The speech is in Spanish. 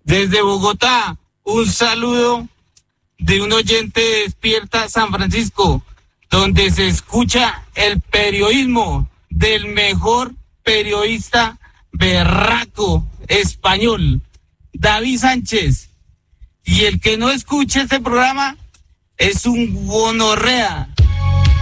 Desde Bogotá, un saludo de un oyente de Despierta San Francisco, donde se escucha el periodismo del mejor periodista berraco español, David Sánchez. Y el que no escuche este programa es un gonorrea.